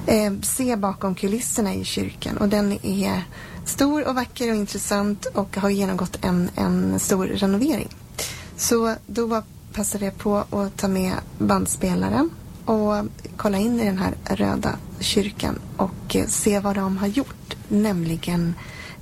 se bakom kulisserna i kyrkan. Och den är stor och vacker och intressant och har genomgått en stor renovering. Så då passade jag på att ta med bandspelaren och kolla in i den här röda kyrkan och se vad de har gjort. Nämligen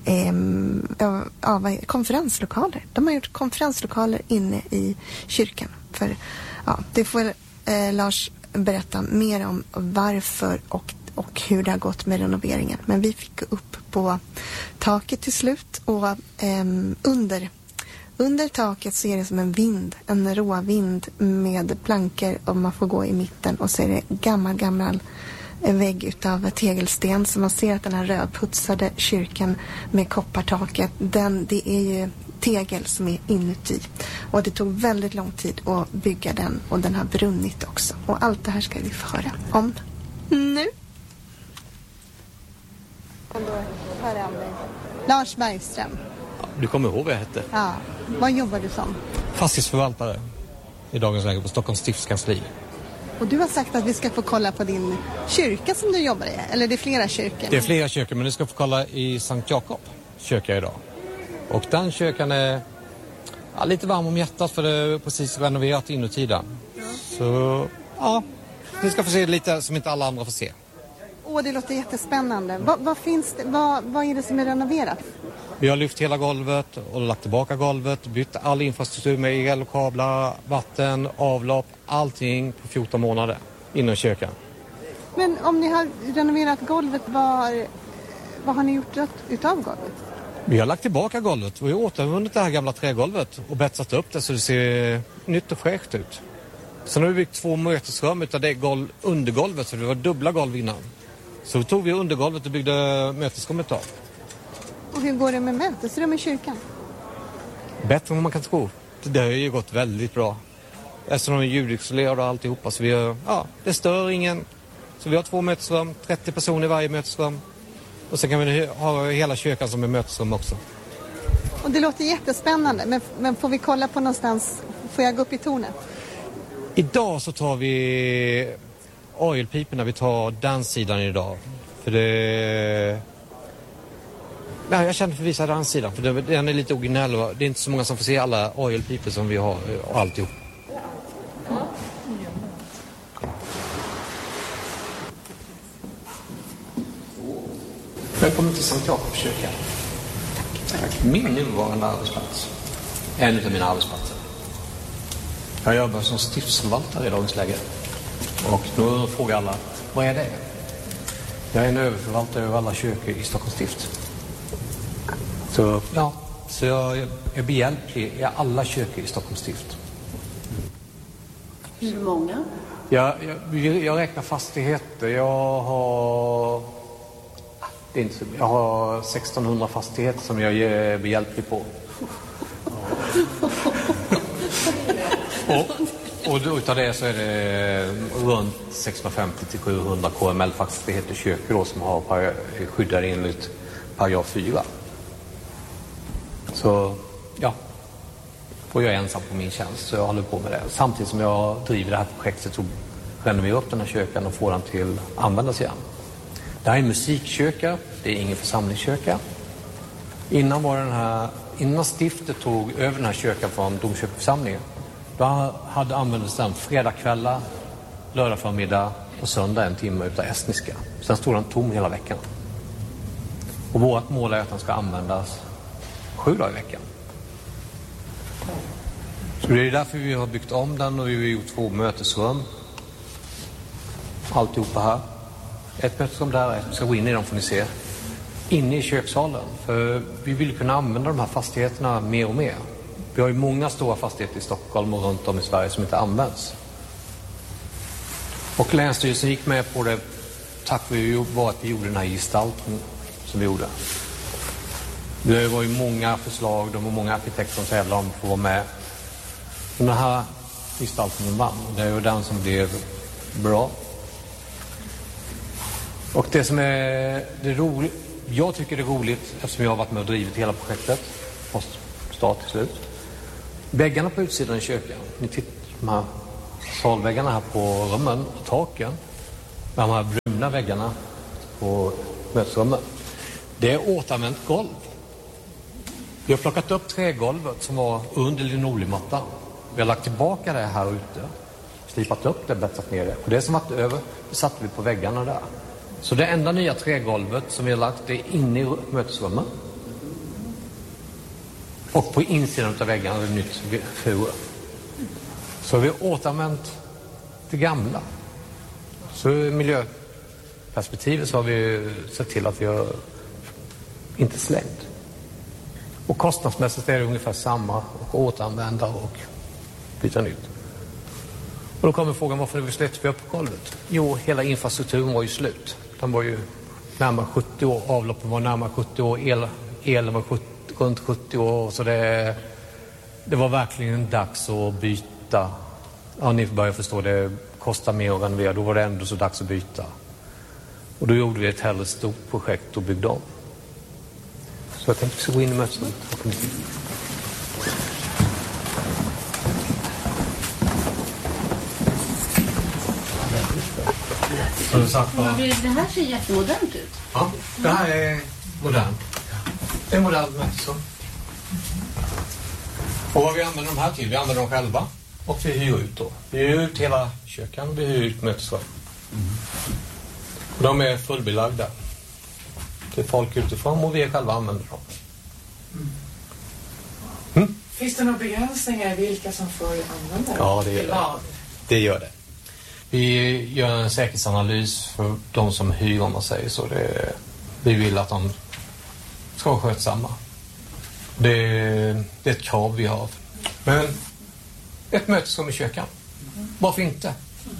konferenslokaler. De har gjort konferenslokaler inne i kyrkan. För det får Lars berätta mer om varför och hur det har gått med renoveringen. Men vi fick upp på taket till slut och under taket så är det som en råvind med plankor och man får gå i mitten och så är det gammal vägg utav tegelsten, så man ser att den här rödputsade kyrkan med koppartaket, det är ju tegel som är inuti. Och det tog väldigt lång tid att bygga den och den har brunnit också. Och allt det här ska vi få höra om nu. Och då hör jag mig. Lars Bergström. Du kommer ihåg vad jag hette? Ja. Vad jobbar du som? Fastighetsförvaltare i dagens läge på Stockholms stiftskansli. Och du har sagt att vi ska få kolla på din kyrka som du jobbar i. Eller det är flera kyrkor? Det är flera kyrkor, men du ska få kolla i Sankt Jakob kyrka idag. Och den kyrkan är lite varm om hjärtat för det är precis renoverat inuti den. Så ni ska få se lite som inte alla andra får se. Det låter jättespännande. Vad finns det? Vad är det som är renoverat? Vi har lyft hela golvet och lagt tillbaka golvet, bytt all infrastruktur med el, kablar, vatten, avlopp, allting på 14 månader inom kyrkan. Men om ni har renoverat golvet, vad har ni gjort utav golvet? Vi har lagt tillbaka golvet. Vi har återvunnit det här gamla trägolvet och betsat upp det så det ser nytt och fräscht ut. Sen har vi byggt 2 mötesrum utav det undergolvet, så det var dubbla golv innan. Så då tog vi undergolvet och byggde mötesrummet av. Och hur går det med mötesrum i kyrkan? Bättre än vad man kan tro. Det har ju gått väldigt bra. Eftersom de är ljudisolerade och alltihopa. Så det stör ingen. Så vi har 2 mötesrum, 30 personer i varje mötesrum. Och sen kan vi ha hela kyrkan som är mötesrum också. Och det låter jättespännande. Men får vi kolla på någonstans? Får jag gå upp i tornet? Idag så tar vi orgelpiporna. Vi tar den sidan idag. För det... Ja, jag känner för att visa den sidan. För den är lite originell. Det är inte så många som får se alla orgelpipor som vi har och alltihop. Välkommen till Sankt Jakobs kyrka. Tack. Min nuvarande arbetsplats. En av mina arbetsplatser. Jag jobbar som stiftsförvaltare i dagens läge. Och då frågar alla, vad är det? Jag är en överförvaltare över alla kyrkor i Stockholms stift. Så jag är behjälplig i alla kyrkor i Stockholms stift. Hur många? Jag räknar fastigheter. Jag har 1600 fastigheter som jag är behjälplig på. Och utav det så är det runt 650-700 KML-fastigheter kyrkor då, som har skyddade enligt paragraf 4. Så och jag är ensam på min tjänst, så jag håller på med det. Samtidigt som jag driver det här projektet så renoverar upp den här kyrkan och får den till användas igen. Det här är en musikkyrka, det är ingen församlingskyrka. Innan stiftet tog över den här kyrkan från domkyrkoförsamlingen, då hade använts den fredagkvällar, lördag förmiddag och söndag 1 timme utav estniska. Sen stod den tom hela veckan. Och vårt mål är att den ska användas 7 dagar i veckan. Så det är därför vi har byggt om den och vi har gjort 2 mötesrum. Alltihopa här. Ett mötesrum där, ett ska gå in i dem får ni se. Inne i kökssalen. För vi vill kunna använda de här fastigheterna mer och mer. Vi har ju många stora fastigheter i Stockholm och runt om i Sverige som inte används. Och länsstyrelsen gick med på det tack vare att vi gjorde den här gestaltningen som vi gjorde. Det var ju många förslag, det var många arkitekter som tävlade om att få vara med. Och den här gestaltningen vann. Det är ju den som blev bra. Och det som är det roligt, jag tycker det är roligt eftersom jag har varit med och drivit hela projektet från start till slut. Väggarna på utsidan i kyrkan, ni tittar de här salväggarna här på rummen och taken. de här bruna väggarna på mötesrummet. Det är återanvänt golv. Vi har plockat upp trägolvet som var under linoleummattan. Vi har lagt tillbaka det här ute. Slipat upp det, bättrat ner det. Och det som varit över, det satte vi på väggarna där. Så det enda nya trägolvet som vi har lagt, det är inne i mötesrummet. Och på insidan av väggarna är det nytt furu. Så vi har återanvänt det gamla. Så i miljöperspektivet så har vi sett till att vi har inte slängt. Och kostnadsmässigt är det ungefär samma. Och återanvända och byta nytt. Och då kommer frågan, varför är vi släppt upp på golvet? Jo, hela infrastrukturen var ju slut. Den var ju närmare 70 år. Avloppen var närmare 70 år. Elen var runt 70 år. Så det var verkligen dags att byta. Ja, ni börjar förstå, det kostar mer att renovera. Då var det ändå så dags att byta. Och då gjorde vi ett hellre stort projekt och byggde om. Så jag tänkte att vi ska gå in i mötesrummet. Det här ser jättemodernt ut. Ja, det här är modernt. Det är modernt mötesrum. Och vad vi använder de här till? Vi använder dem själva. Och vi hyr ut då. Vi hyr ut hela köken och vi hyr ut mötesrum. Och de är fullbelagda. Det är folk utifrån och vi själva använder dem. Finns det några begränsningar i vilka som får använda dem? Ja, det gör det. Det gör det. Vi gör en säkerhetsanalys för de som hyr, om man säger så. Vi vill att de ska vara skötsamma. Det är ett krav vi har. Men ett mötesrum i köken. Varför inte?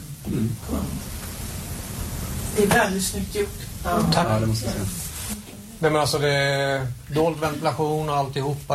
Det är väldigt snyggt gjort. Tack. Ja, det måste jag säga. Nej, men alltså det är dold ventilation och alltihopa.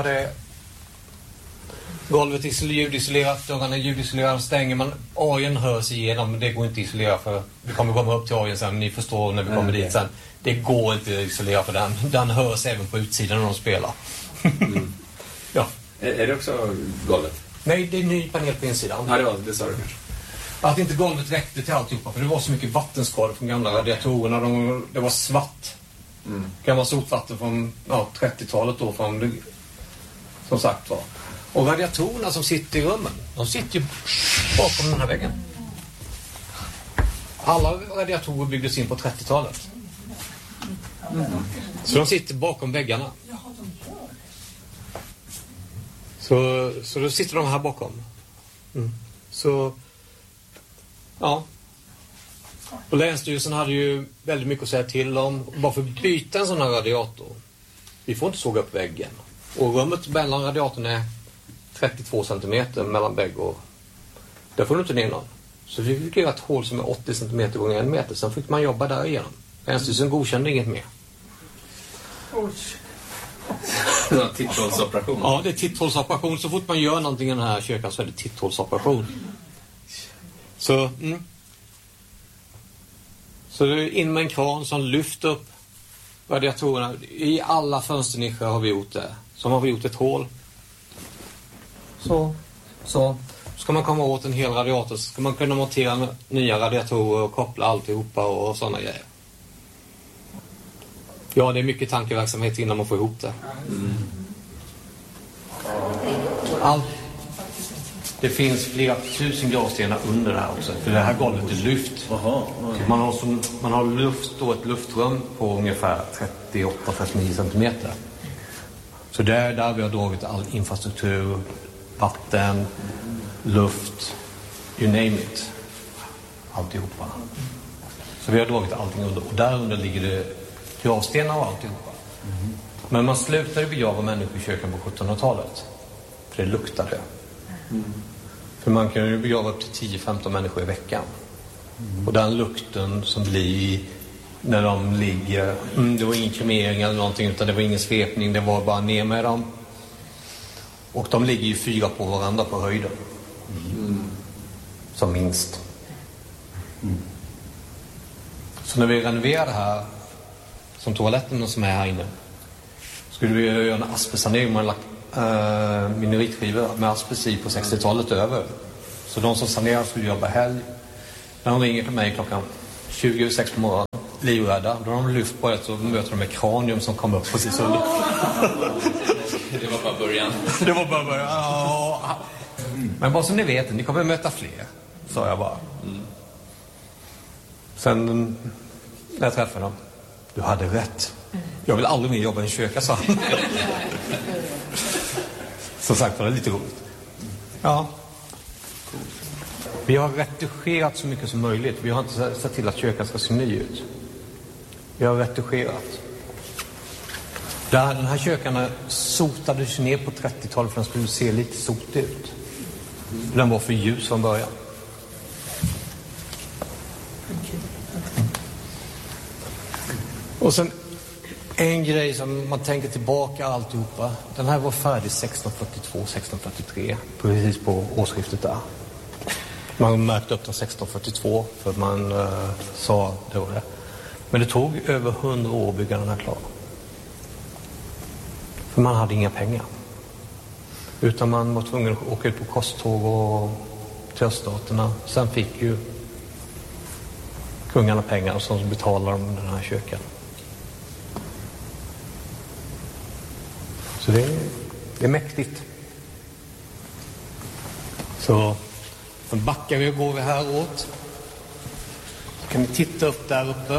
Golvet är ljudisolerat, dörrarna är ljudisolerade, stänger man. Ajen hörs igenom, men det går inte att isolera för vi kommer komma upp till ajen sen, ni förstår när vi kommer dit sen. Det går inte att isolera för den hörs även på utsidan när de spelar. Ja. Är det också golvet? Nej, det är ny panel på insidan. Ja, det sa du kanske. Att inte golvet räckte till alltihopa, för det var så mycket vattenskador från gamla radiatorerna. Det var svart. Gamla sotvatten från 30-talet då, som sagt var. Och radiatorerna som sitter i rummen, de sitter ju bakom den här väggen. Alla radiatorer byggdes in på 30-talet. Så de sitter bakom väggarna. Så då sitter de här bakom. Så, ja. Och Länsstyrelsen hade ju väldigt mycket att säga till om. Bara för att byta en sån här radiator. Vi får inte såga upp väggen. Och rummet mellan radiatorn är 32 centimeter mellan vägg och där får du inte ner någon. Så vi fick göra ett hål som är 80 centimeter gånger 1 meter. Sen fick man jobba där igenom. Länsstyrelsen godkände inget mer. Det var titthålsoperation. Ja, det är titthålsoperation. Så fort man gör någonting i den här kökan så är det titthålsoperation. Så det är in med en kran som lyfter upp radiatorerna. I alla fönsternischer har vi gjort det. Så har vi gjort ett hål. Så ska man komma åt en hel radiator så ska man kunna montera nya radiatorer och koppla alltihopa och sådana grejer. Ja, det är mycket tankeverksamhet innan man får ihop det. Det finns flera tusen gravstenar under det här också. För det här golvet är lyft. Man har luft och ett luftrum på ungefär 38-39 centimeter. Så där vi har dragit all infrastruktur, vatten, luft, you name it. Alltihopa. Så vi har dragit allting under. Och där under ligger det gravstenar och alltihopa. Men man slutade begrava människor i köken på 1700-talet. För det luktade. För man kan ju begrava upp till 10-15 människor i veckan. Och den lukten som blir när de ligger, det var ingen kremering eller någonting, utan det var ingen svepning, det var bara ner med dem. Och de ligger ju 4 på varandra på höjden. Som minst. Så när vi renoverade här, som toaletten som är här inne, skulle vi göra en asbestsanering. Man har lagt minoritskivor med asbest på 60-talet över. Så de som sanerar skulle jobba helg. När de ringer till mig klockan 20:06 på morgonen. Livrädda. Då har de lyft på ett och möter de med kranium som kom upp på sin sund. Det var bara början. Det var bara början. Ja. Men bara som ni vet, ni kommer möta fler, sa jag bara. Sen när jag träffade dem, du hade rätt. Jag vill aldrig mer jobba i en kyrka, sa han. Som sagt, var det lite roligt. Ja. Vi har retuscherat så mycket som möjligt. Vi har inte sett till att kyrkan ska se ny ut. Vi har retuscherat. Den här kyrkan sotades ner på 30-talet för den skulle se lite sotig ut. Den var för ljus från början. Och sen en grej som man tänker tillbaka alltihopa. Den här var färdig 1642-1643. Precis på årsskiftet där. Man märkte upp den 1642 för man sa det var det. Men det tog över 100 år att bygga den här klar. För man hade inga pengar. Utan man var tvungen att åka ut på korståg och till öststaterna. Sen fick ju kungarna pengar och så betalade de den här kyrkan. Så det är mäktigt. Så backar vi och går vi här åt. Så kan ni titta upp där uppe.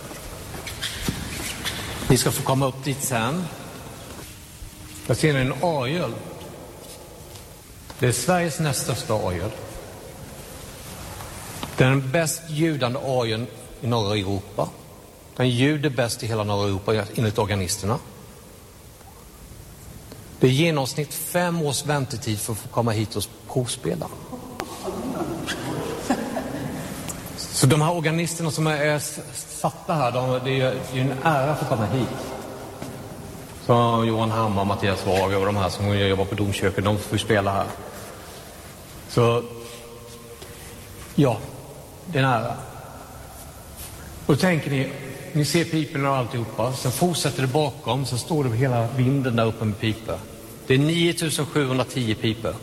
Ni ska få komma upp dit sen. Där ser ni en orgel. Det är Sveriges näst största orgel. Det är den bäst ljudande orgeln i norra Europa. Den ljuder bäst i hela norra Europa enligt organisterna. Det är i genomsnitt 5 års väntetid för att få komma hit och provspela. Så de här organisterna som är satta här, det är ju en ära för att komma hit. Så Johan Hammar, Mattias Wager och de här som jobbar på domkyrkan, de får spela här. Så ja, det är en ära. Och tänker ni ser piporna och alltihopa, sen fortsätter det bakom, så står det hela vinden där uppe med pipor. Det är 9710 pipor.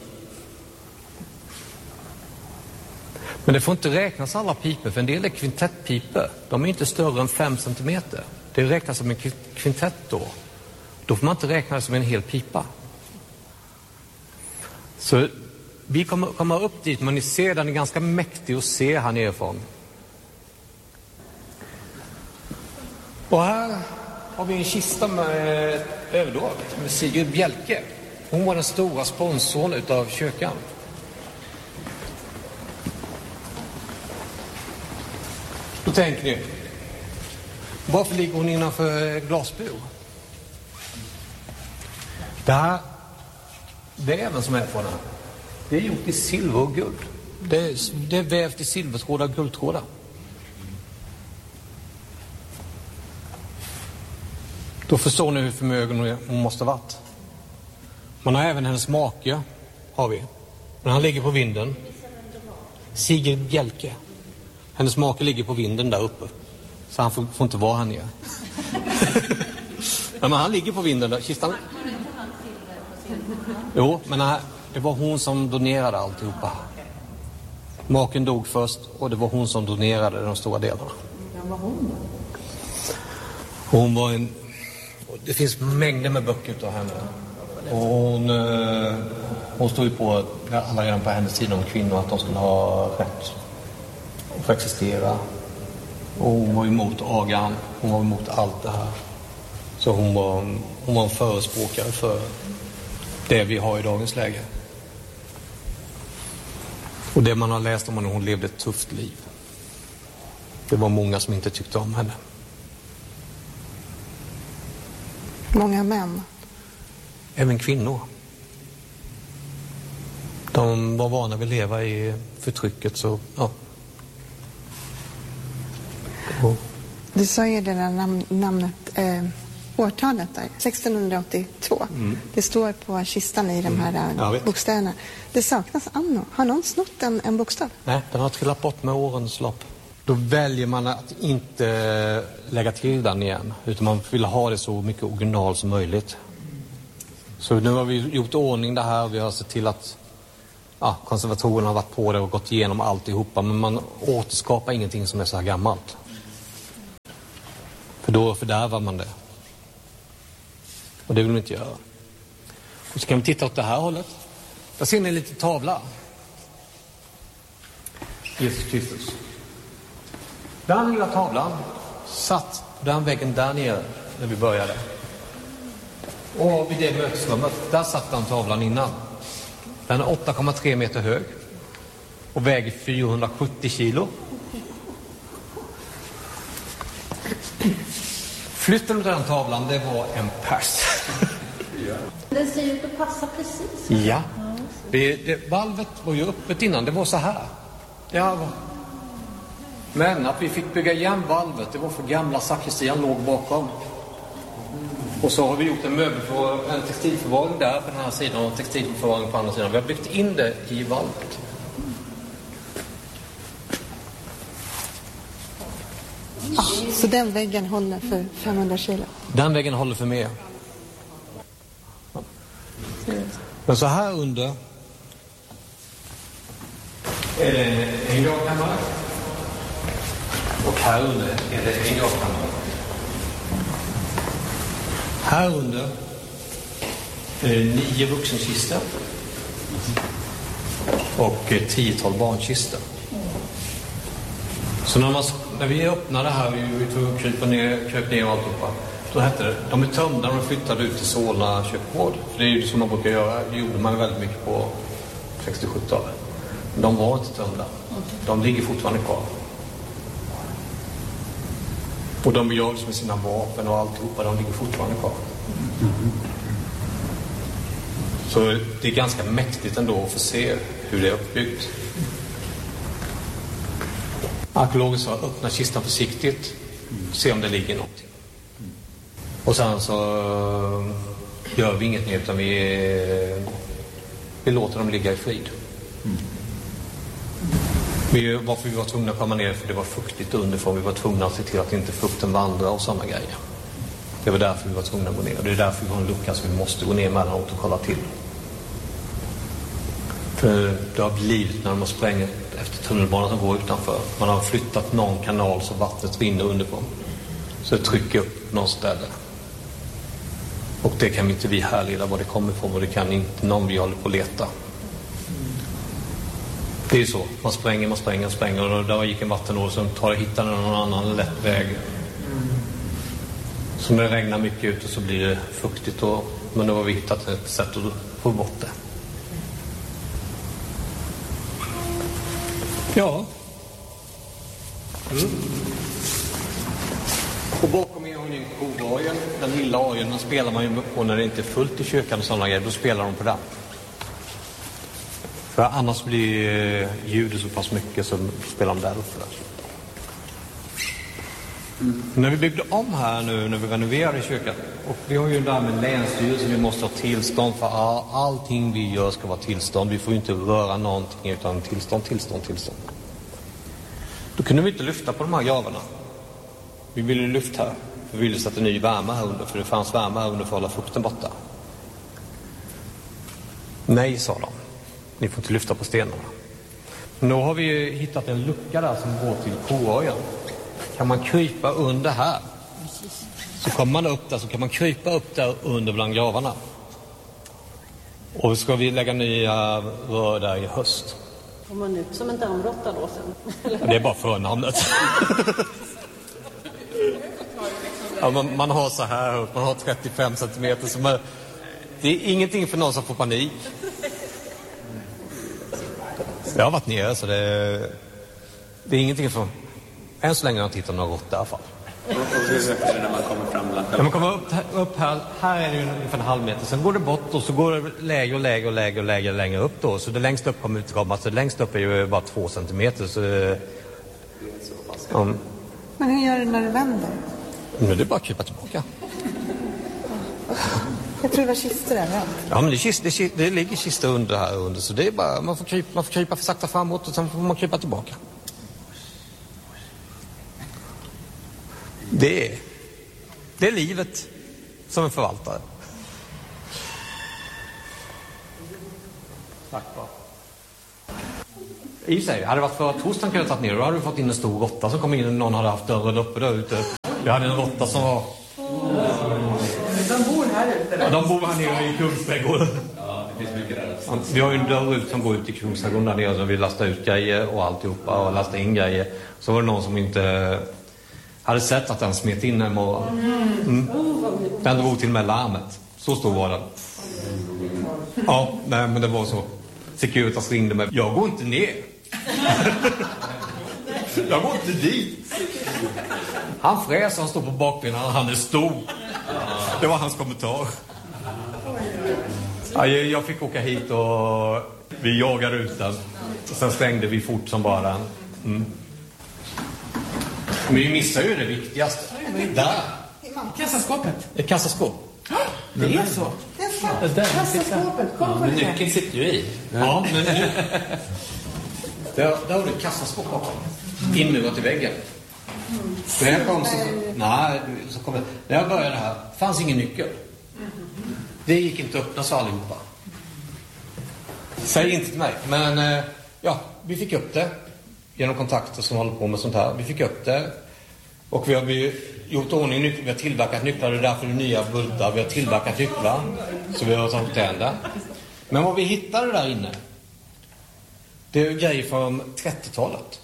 Men det får inte räknas alla pipor, för en del är kvintettpipor. De är inte större än 5 centimeter. Det räknas som en kvintett då. Då får man inte räkna det som en hel pipa. Så vi kommer komma upp dit, men ni ser den är ganska mäktig att se här nerifrån. Och här har vi en kista med överdrag med Sigrid Bjelke. Hon var den stora sponsorn utav kyrkan. Då tänker ni, varför ligger hon innanför glasbur? Det är även som är på den här. Det är gjort i silver och guld. Det är vävt i silvertrådar och guldtrådar. Då förstår ni hur förmögen hon måste ha varit. Man har även hennes make, har vi. Men han ligger på vinden. Sigrid Bjelke. Hennes make ligger på vinden där uppe. Så han får inte vara här nere. Men han ligger på vinden där. Kistan. Jo, men det var hon som donerade alltihopa. Maken dog först och det var hon som donerade de stora delarna. Vad var hon då? Hon var det finns mängder med böcker utav henne. Och hon stod ju på alla redan på hennes sida om kvinnor att de skulle ha rätt att få existera. Och hon var emot agan. Hon var emot allt det här. Så hon var en förespråkare för det vi har i dagens läge. Och det man har läst om henne, hon levde ett tufft liv. Det var många som inte tyckte om henne. Många män. Även kvinnor. De var vana vid att leva i förtrycket, så ja. Du sa ju det där namnet, årtalet där, 1682. Det står på kistan i de här bokstäverna. Det saknas anno. Har någon snott en bokstav? Nej, den har trillat bort med årens lopp. Då väljer man att inte lägga till den igen, utan man vill ha det så mycket original som möjligt. Så nu har vi gjort ordning det här och vi har sett till att konservatorerna har varit på det och gått igenom alltihopa, men man återskapar ingenting som är så här gammalt. För då fördärvar man det. Och det vill man inte göra. Och så kan vi titta åt det här hållet. Där ser ni en liten tavla. Jesus Kristus. Den lilla tavlan satt på den väggen där nere när vi började. Och vid det mötesrummet, där satt den tavlan innan. Den är 8,3 meter hög och väger 470 kilo. Flytten av den tavlan, det var en pers. Den ser ut att passa precis. Ja. Valvet var ju öppet innan, det var så här. Men att vi fick bygga igen valvet, det var för gamla sakristian låg bakom. Och så har vi gjort en textilförvaring där på den här sidan och textilförvaring på andra sidan. Vi har byggt in det i valvet. Så den väggen håller för 500 kilo? Den väggen håller för mer. Men så här under är det en gravkammare. Och här under är det en gravkammare. Här under är det 9 vuxenkistor och 10-tal barnkistor. Så när vi öppnade här, vi tog och kröp ner och alltihopa, då hette det, de är tömda och flyttade ut till Solna kyrkogård. För det är ju som man brukar göra, det gjorde man väldigt mycket på 60-70-talet. De var inte tömda. De ligger fortfarande kvar. Och de begravdes med sina vapen och alltihopa, de ligger fortfarande kvar. Så det är ganska mäktigt ändå att få se hur det är uppbyggt. Arkeologer sa öppna kistan försiktigt, se om det ligger någonting. Och sen så gör vi inget mer, utan vi låter dem ligga i frid. Varför vi var tvungna att komma ner, för det var fuktigt underifrån. Vi var tvungna att se till att inte fukten vandrar och sådana grejer. Det var därför vi var tvungna att gå ner. Och det är därför vi har en lucka, så vi måste gå ner mellanåt och kolla till. För det har blivit när de har sprängt efter tunnelbanan som går utanför. Man har flyttat någon kanal så vattnet rinner underifrån. Så det trycker upp någon ställe. Och det kan inte vi härleda var det kommer ifrån, och det kan inte någon vi håller på att leta. Det är ju så. Man spränger och där gick en vattenål som hittar någon annan lätt väg. Så när det regnar mycket ut och så blir det fuktigt. Men då har vi hittat ett sätt att få bort det. Ja. Och bakom er har ni en kovajen. Den lilla ajen, den spelar man ju på när det inte är fullt i kyrkan och sådana grejer. Då spelar de på den. För annars blir ljudet så pass mycket som spelar de där uppe. När vi byggde om här nu, när vi renoverade kyrkan, och vi har ju där med länsstyrelsen, vi måste ha tillstånd för allting vi gör ska vara tillstånd. Vi får ju inte röra någonting utan tillstånd. Då kunde vi inte lyfta på de här gravarna. Vi ville lyfta här, för vi ville sätta ny värme här under, för det fanns värme här under för att hålla fukten borta. Nej, sa de. Ni får inte lyfta på stenarna. Men då har vi hittat en lucka där som går till koöjen. Kan man krypa under här, så kommer man upp där, så kan man krypa upp där under bland gravarna. Och ska vi lägga nya rör där i höst. Kommer man ut som en dammråtta då sen? Det är bara förnamnet. Ja, man har så här, man har 35 centimeter. Så det är ingenting för någon som får panik. Jag har varit nere, så det är ingenting för... Än så länge har jag tittat några rått i alla fall. När man kommer fram bland... När man kommer upp här är det ungefär en halv meter. Sen går det bort och så går det lägre upp då. Så det längst upp kommer ut komma. Så det längst upp är ju bara 2 centimeter. Så Men hur gör du när det vänder? Nu är det bara att krypa tillbaka. Jag tror det var kistor där. Ja, men det ligger kistor under här under. Så det är bara, man får krypa för sakta framåt och sen får man krypa tillbaka. Det är livet som en förvaltare. Tack. i sig. Hade det varit för torsdagen kunde jag tagit ner. Då hade vi fått in en stor råtta som kom in och någon hade haft dörren uppe där ute. Vi hade en råtta som var... De bor här ute? Ja, de bor här nere i Kungsträdgården. Ja, det finns mycket där. Vi har ju en dörr ut som går ut i Kungsträdgården där nere, så vi lastar ut grejer och alltihopa och lastar in grejer. Så var det någon som inte hade sett att den smet in en morgon. Den drog till med larmet. Så stor var den. Ja, nej, men det var så. Securitas ringde mig. Jag går inte ner. Jag går inte dit. Han fräser, han står på bakbenen, han är stor. Det var hans kommentar. Ja, jag fick åka hit och vi jagade ut den. Och sen stängde vi fort som bara den. Men vi missar ju det viktigaste. Där. Kassaskåpet. Ett kassaskåp. Det är så. Kassaskåpet. Kom Men nyckeln sitter ju i. Ja, men där har du ett kassaskåp bakom. Inmurat i väggen. När jag kom när jag började här fanns ingen nyckel. Det gick inte att öppna så allihopa. Säg inte till mig. Men vi fick upp det genom kontakter som håller på med sånt här. Vi fick upp det. Och vi har gjort ordning nycklar. Vi har tillverkat nycklar. Det är därför det är nya bultar. Vi har tillverkat nycklar. Så vi har tagit det. Men vad vi hittade där inne, det är grejer från 30-talet.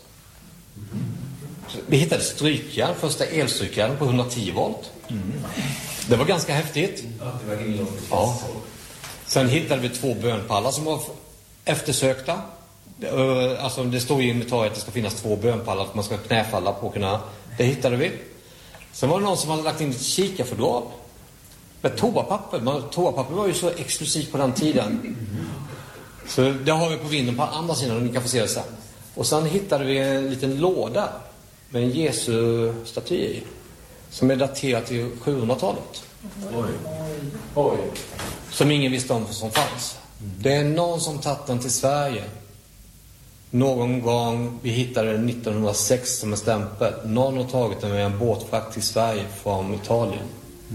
Vi hittade strykjärn, första elstrykjärn på 110 volt. Det var ganska häftigt. Ja. Sen hittade vi 2 bönpallar som var eftersökta. Alltså det står i inventariet att det ska finnas 2 bönpallar att man ska knäfalla på kunna. Det hittade vi. Sen var det någon som hade lagt in ett kikarfodral med toapapper. Toapapper var ju så exklusivt på den tiden. Så det har vi på vinden på andra sidan och ni kan få se det sen. Och sen hittade vi en liten låda med en Jesu-staty i, som är daterad till 700-talet. Oj. Som ingen visste om som fanns. Det är någon som tagit den till Sverige. Någon gång, vi hittade den 1906 som en stämpel. Någon har tagit den med en båtfrakt till Sverige från Italien.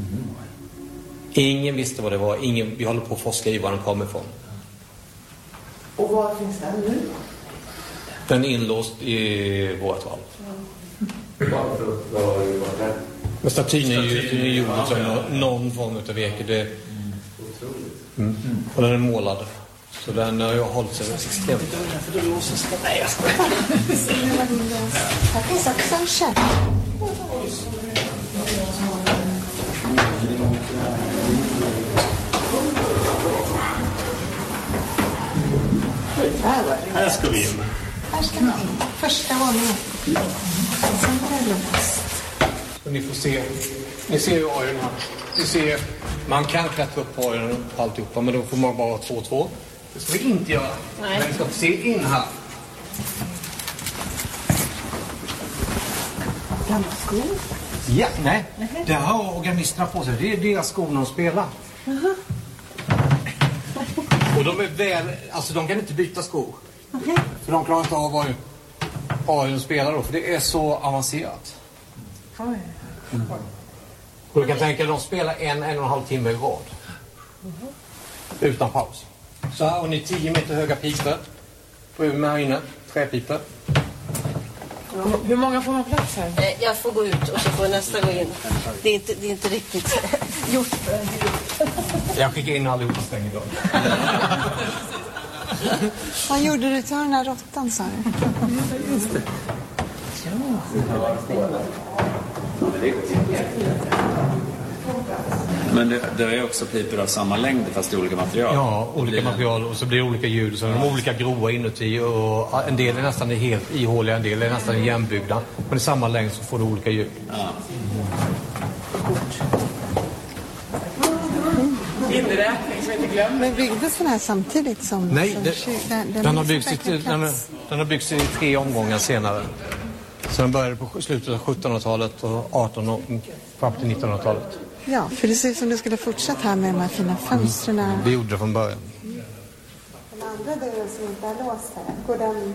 Ingen visste vad det var. Vi håller på att forska i var den kommer ifrån. Och var finns den nu? Den är inlåst i vårt val. Men statyn är ju gjord som någon form av virke. Och den är målad. Så den har jag hållit sig extremt. Nej, jag skojar. Här finns också en käpp. Här ska vi in. Här ska vi in. Första våningen. Sen är det låst. Ni får se. Ni ser ju ajen här. Ni ser, man kan klättra upp på ajen och alltihopa, men då får man bara 2-2. Det ska vi inte göra. Nej. Men vi ska se in här. Gamla skor. Ja, nej. Det har organisterna på sig. Det är deras skor de spelar. Och de är väl, alltså de kan inte byta skor. För de klarar inte av vad ajen spelar då, för det är så avancerat. Och du kan tänka att de spelar 1,5 timme i rad. Utan paus. Så här har ni 10 meter höga pipor. På med här inne, träpipor. Hur många får man plats här? Jag får gå ut och så får nästa gå in. Det är inte riktigt gjort för en grupp. Jag skickar in allihopa stäng idag. Vad gjorde du till den här råttan, sa du? Just det. Men det är också pipor av samma längd fast i olika material. Ja, olika material och så blir det olika ljud. Så de är olika grova inuti och en del är nästan helt ihåliga, en del är nästan igenbyggda. Men i samma längd så får du olika ljud. Ja. Inräkning som inte glömmer. Men byggdes den här samtidigt som... Nej, den har byggts i 3 omgångar senare. Så den började på slutet av 1700-talet och 1800 och fram till 1900-talet. Ja, för det ser ut som du skulle fortsätta här med de här fina fönstren. Vi gjorde det från början. Den andra dörren som inte är låst här, går den...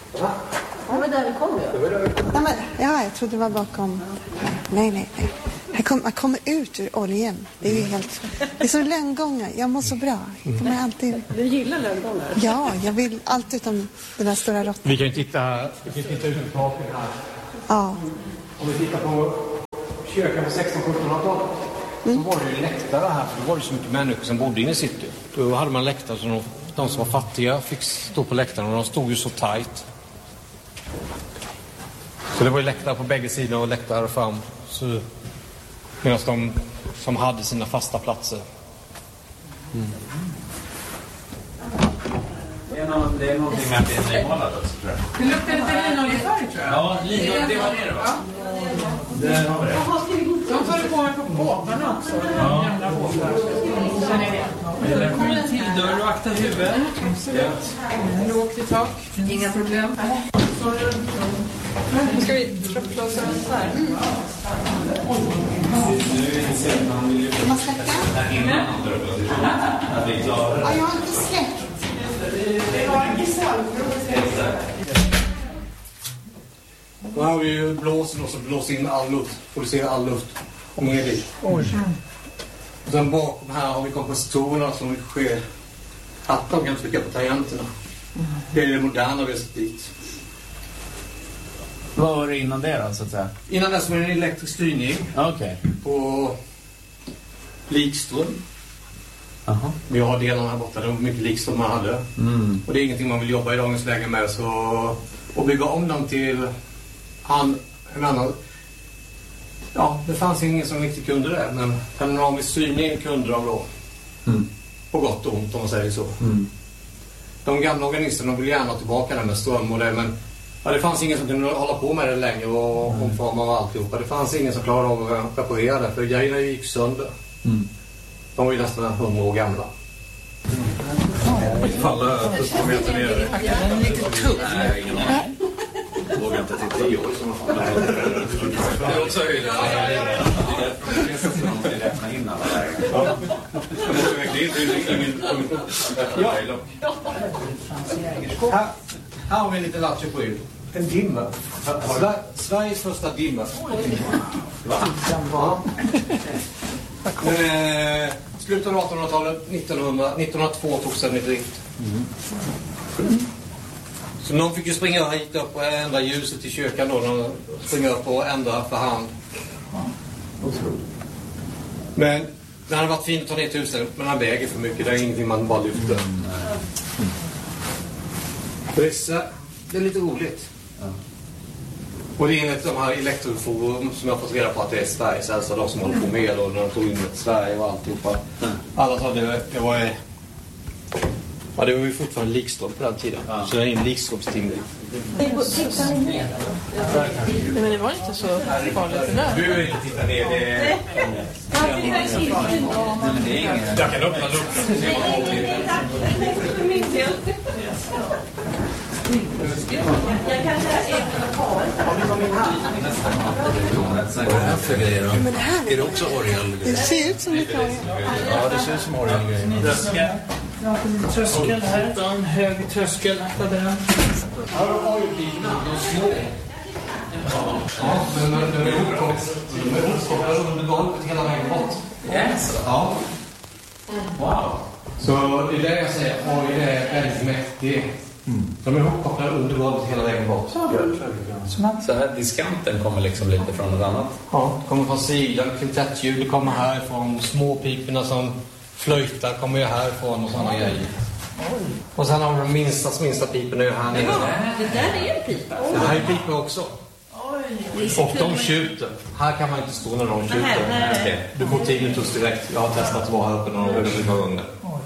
Det var där vi kom ju. Ja, jag trodde det var bakom... Nej. Man kommer ut ur oljan. Det är ju helt... Det är så lönngångar. Jag mår så bra. Alltid... Du gillar lönngångar? Ja, jag vill allt utom den där stora råttan. Vi kan ju titta ut på taket här. Ja. Om vi tittar på kyrkan på 1600-1700-talet så var det ju läktare här. För det var ju så mycket människor som bodde inne i city. Då hade man läktare som de som var fattiga fick stå på läktaren och de stod ju så tajt. Så det var ju läktare på bägge sidor och läktare fram. Så, medan de som hade sina fasta platser. Det är någonting med att det är nymålat också, tror jag. Det luktar lite linoljefärg, tror jag. Ja, linolje, det var det då. Det har vi det. De tar det på båtarna också. Ja. Gamla båtar. Sen är det. Det kommer en till dörr och akta huvudet. Lågt i tak. Inga problem. Ska vi trapplåsa den här? Man släcker? Ja, jag har inte släckt. Nu har vi ju blåsen och så blåser in all luft. Producerar all luft. Och ner dit. Och sen bakom här har vi kompositorerna som sker. Att de kan trycka på tangenterna. Det är det moderna vi har sett dit. Vad var det innan det då, så att säga? Innan dess var det en elektrisk styrning. Okej. På likström. Aha. Vi har delarna här borta. Det var mycket likström man hade. Och det är ingenting man vill jobba i dagens läge med. Så att bygga om dem till en annan... Ja, det fanns ingen som riktigt kunde det. Men panoramisk styrning kunde de då. På gott och ont om man säger så. De gamla organisterna vill gärna ha tillbaka den med ström och det. Men ja, det fanns ingen som kunde hålla på med det längre och omforma och alltihopa. Det fanns ingen som klarade av att reparera det. För grejerna gick sönder. De var ju nästan 100 år gamla. Falla 100 meter ner. Den är lite tuff. Nej, ingen aning. Jag vågar inte till 10 år som man får. Det är också höjden. Det ska man räkna in alla där. Här har vi en liten lattjo på jul. En dimmer. Sveriges första dimmer. Va? Slutet av 1800-talet, 1902 togs den i drift. Så någon fick ju springa hit upp och ändra ljuset i kyrkan då. De springer upp och ändra för hand. Men det hade varit fint att ta ner till huset, men han väger för mycket. Det är ingenting man bara lyfter. Det är lite roligt. Och det är enligt de här elektroforum som jag har fått reda på att det är Sveriges äldsta, de som håller på med och när de tog in ett Sverige och alltihopa. Alla sa det var... Ja, det var ju fortfarande likström på den tiden. Så det är en likströmsting. Tittar ni ner? Men det var inte så farligt det där. Du vill inte titta ner. Jag kan öppna luckan. Jag kan säga Men det här är det också orgel? Det ser ut som lite orgel. Ja, det ser ut som orgelgrejer. Tröskel här. En hög tröskel. Akta den. Ja, de har ju bilarna. De små. Ja, men de är uppkopplade under golvet hela vägen bort. Yes. Ja. Wow. Så det är det jag säger. Oj, det är väldigt mäktigt. De är uppkopplade under golvet hela vägen bort. Så här diskanten kommer liksom lite från något annat? Ja, det kommer från sidan. Kvintettljud kommer härifrån. Småpiporna som flöjtar kommer ju härifrån och sådana grejer. Och sen har de minsta pipen nu här nere. det där är en pipa. Det här är piper också. Och de tjuter. Här kan man inte stå när de tjuter. Nej. Du får tinnitus direkt. Jag har testat att vara här uppe några gånger.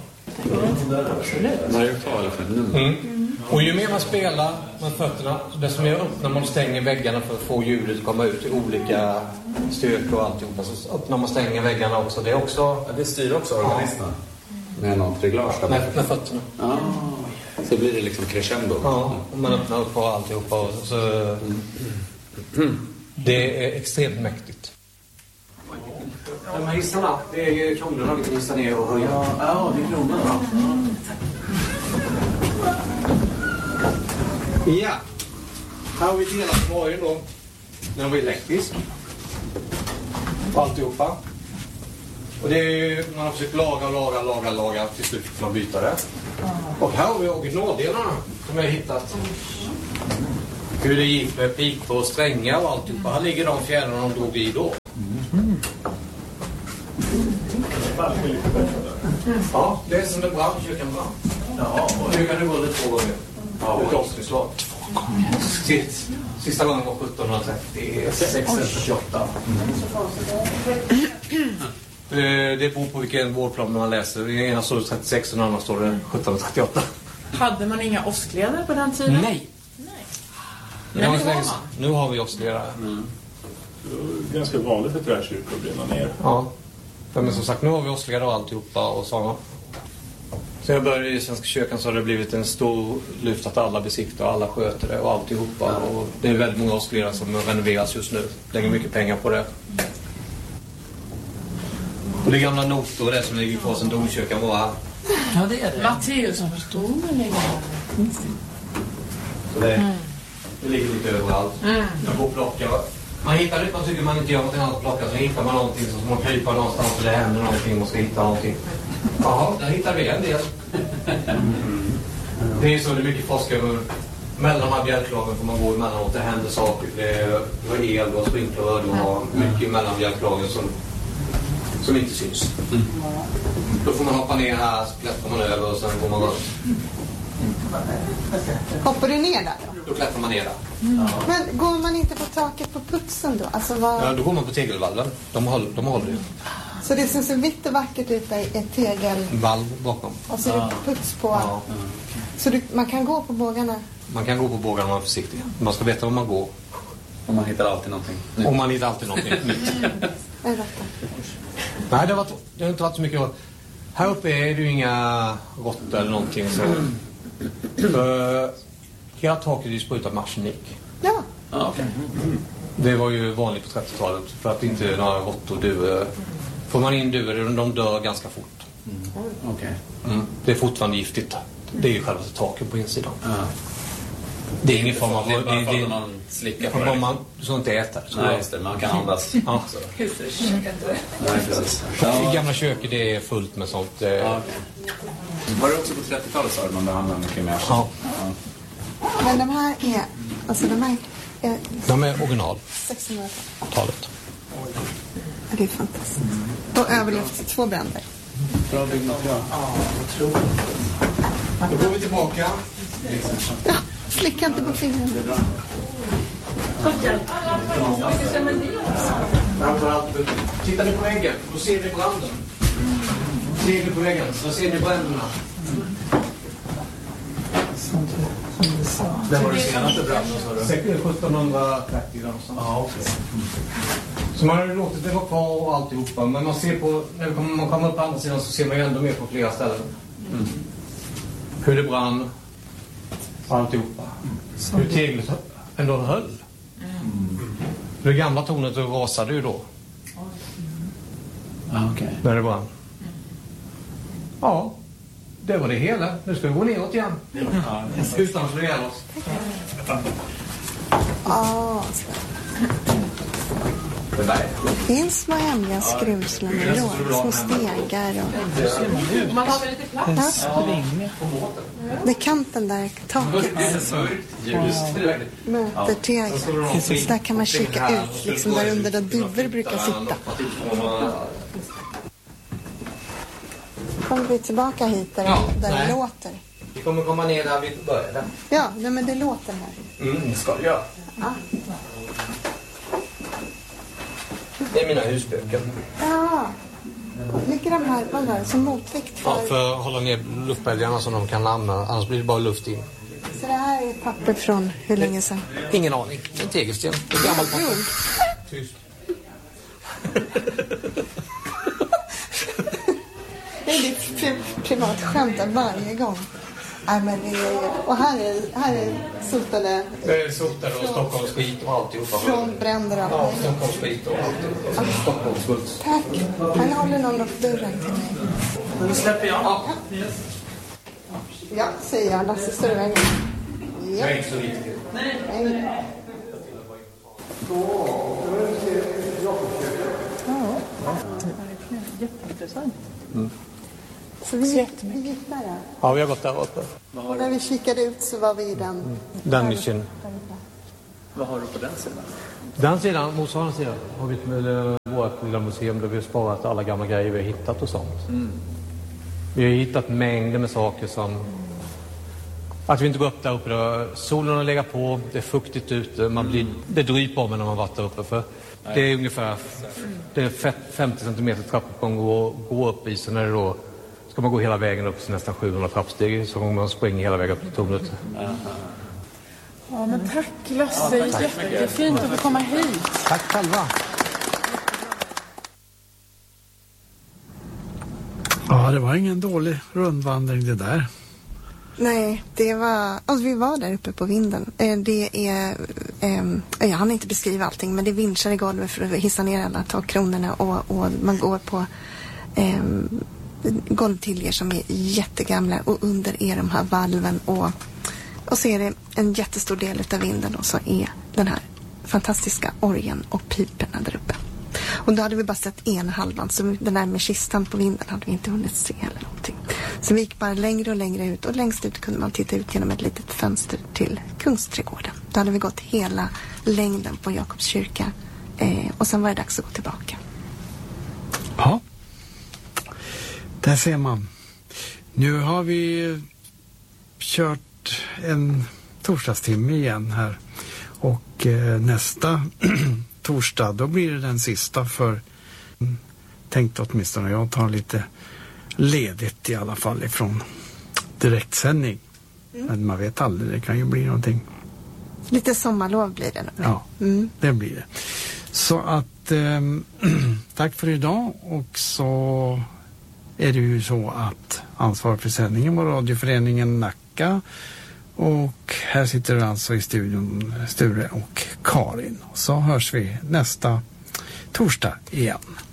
Och ju mer man spelar med fötterna, desto mer öppnar man och stänger väggarna för att få ljudet att komma ut i olika styrkor och alltihopa. Så öppnar man och stänger väggarna också. Det är också... Ja, det styr också organisterna. Med något reglage. Med fötterna. Så blir det liksom crescendo. Ja, och man öppnar upp på alltihopa. Och så... Det är extremt mäktigt. De här hissarna, det är kronorna vi kan hissa ner och höja. Ja, det är kronorna. Ja, här har vi delat på varje då. Den var elektrisk. Och alltihopa. Och det är, man har försökt laga. Till slut får man byta det. Och här har vi originaldelarna som jag har hittat. Hur det gick med pikor och strängar och alltihopa. Här ligger de fjädrarna de drog i då. Ja, det är som det brann, kyrkan brann. Ja, och nu kan det gå lite 2 gånger. Ja, ett avsnittslag. 2 gånger. Sista gången var 1738. Det beror på vilken vårdplan man läser. I ena står det 36 och den andra står det 1738. Hade man inga åskledare på den tiden? Nej. Nu har vi åskledare. Ganska vanligt för träkyrkor att brinna ner. Ja. Men som sagt, nu har vi åskledare och alltihopa och sådana. Så jag började i Svenska kyrkan så har det blivit en stor lyft att alla besiktar och alla sköter det och alltihopa. Och det är väldigt många åskledare som renoveras just nu. Lägger mycket pengar på det. Och det gamla noter och det som ligger kvar sen domkyrkan var här. Ja, det är det. Matteusdomen ligger här. Så det ligger lite överallt. Jag går och plockar. Man hittar det, man tycker man inte gör något annat att plocka. Så hittar man någonting så man krypar någonstans och det händer någonting och man ska hitta någonting. Jaha, där hittar vi en del. Det är så det är mycket forskare. Mellan de här bjälklagen får man gå emellanåt. Det händer saker. Det var el och sprinkler och har mycket mellan bjälklagen som inte syns. Då får man hoppa ner här, så klättrar man över och sen går man runt. Hoppar du ner där då? Då klättrar man ner där. Men går man inte på taket på putsen då? Alltså vad... Ja, då går man på tegelvalven. De håller ju. Så det som ser vitt och vackert ut är ett tegelvalv bakom. Och så är det puts på. Ja. Så man kan gå på bågarna? Man kan gå på bågarna om man är försiktig. Man ska veta var man går. Och man hittar alltid någonting. Och man hittar alltid någonting nytt. Nej, det har inte varit så mycket. Här uppe är det ju inga råttor eller någonting. Så. Hela taket är ju sprutat med arsenik. Ja. Okay. Det var ju vanligt på 30-talet. För att inte några råttor duvor. Får man in duvor, de dör ganska fort. Okay. Det är fortfarande giftigt. Det är ju själva taket på insidan. Det är ingen form av... Det är bara för att man slickar på det. Man ska inte äta. Nej, just det. Man kan andas. Ja. Nej, precis. I gamla köket det är fullt med sånt. Okay. Var det också på 30-talet så man behandlade mycket mer? Ja. Men de här är... Alltså de här är... De är original. 1600-talet. Det är fantastiskt. Och överlevt 2 bränder. Bra byggmaterial. Ja, jag tror. Då går vi tillbaka. Ja, slicka inte på fingrarna. Tittar ni på väggen, då ser ni branden. Ser ni på väggen, då ser ni bränderna. Det var det senaste branden, sa du? 1730 någonstans. Ja, okej. Så man har låtit det vara kvar och alltihopa. Men man ser på, när man kommer upp på andra sidan så ser man ju ändå mer på flera ställen. Hur det brann. Alltihopa. Hur teglet ändå höll. Det gamla tornet rasade ju då. Okay. När det brann. Ja, det var det hela. Nu ska vi gå neråt igen. Utan att slå ihjäl oss. Det finns små hemliga skruvslen och små stegar. Och... Man har väl lite plats? Ja. Det är kanten där, taket. Möter tegel. Så där kan man kika ut, liksom där under där duvor brukar sitta. Kommer vi tillbaka hit där det låter? Vi kommer komma ner där vi började. Ja, nej, men det låter här. Det ska det göra. Ja. Det är mina husböcker. Ja. Ligger de här, vad var det, som motvikt för... Ja, för att hålla ner luftbälgarna så de kan lämna. Annars blir det bara luft in. Så det här är papper från hur länge sedan? Ingen aning. En tegelsten. Det är gammalt papper. Tyst. Det är ditt privat skämt varje gång. Nej, men det är... Och här är sotade... Det är sotade och Stockholms skit och alltihopa. Från bränder och... Ja, Stockholms skit och alltihopa. Stockholms skit. Tack. Han håller någon upp dörren till mig. Nu släpper jag. Ja, säger jag. Lasse, står du vägen? Ja. Jag är inte så viktig. Nej. Ja. intressant. Så vi gick där. Ja, vi har gått där uppe. Och när vi kikade ut så var vi i den. Den nischen. Vad har du på den sidan? Den sidan, motsvarande sidan, har vi vårt lilla museum där vi har sparat alla gamla grejer vi har hittat och sånt. Vi har hittat mängder med saker som att vi inte går upp där uppe då solen har legat på, det är fuktigt ute, det dryper om när man varit där uppe för det är ungefär 50 cm trappuppgång att gå upp i, så när det då ska man gå hela vägen upp till nästan 700 trappsteg så kommer man springer hela vägen upp till tornet. Ja, men tack Lasse, jättefint att få komma hit. Tack själva. Ja, det var ingen dålig rundvandring det där. Nej, det var... Alltså vi var där uppe på vinden. Det är... jag hann inte beskriva allting, men det är vinschar i golvet för att hissa ner alla takkronorna och man går på golvtiljer som är jättegamla och under är de här valven och så är det en jättestor del av vinden och så är den här fantastiska orgeln och piperna där uppe. Och då hade vi bara sett ena halvan, så den där med kistan på vinden hade vi inte hunnit se eller någonting. Så vi gick bara längre och längre ut och längst ut kunde man titta ut genom ett litet fönster till Kungsträdgården. Då hade vi gått hela längden på Jakobs kyrka och sen var det dags att gå tillbaka. Ja, där ser man. Nu har vi kört en torsdagstimme igen här och nästa torsdag då blir det den sista för tänkte åtminstone jag tar lite ledigt i alla fall ifrån direktsändning. Men man vet aldrig, det kan ju bli någonting. Lite sommarlov blir det nu. Ja, det blir det. Så att tack för idag och så är det ju så att ansvar för sändningen var radioföreningen Nacka och här sitter alltså i studion Sture och Karin. Så hörs vi nästa torsdag igen.